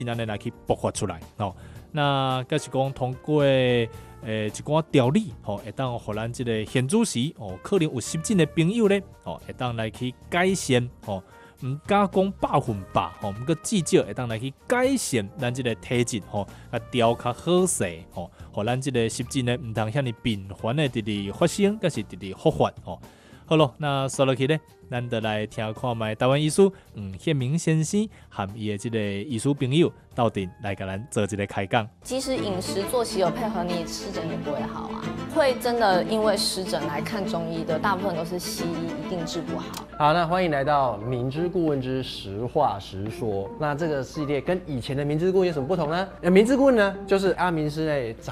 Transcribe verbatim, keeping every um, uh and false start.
安尼来去爆发出来哦。那假是讲通过诶一寡调理吼，会当互咱即个现主时哦，可能有湿疹的朋友咧哦，会当来去改善哦。唔敢讲百分百吼，毋过至少会当来去改善咱即个体质吼，啊调较好势吼，互咱即个湿疹呢毋通遐尼频繁的直直发生，甲是直直复发吼。好咯，那说落去咧，咱就来听看卖台湾医师黄宪明先生和伊的即个医师朋友斗阵来甲咱做一个开讲。 即使饮食作息有配合，你湿疹也不会好啊。会真的因为湿疹来看中医的，大部分都是西医，一定治不好。 好，那欢迎来到明知顾问之实话实说。那这个系列跟以前的明知顾问有什么不同呢？那明知顾问呢，就是阿明师诶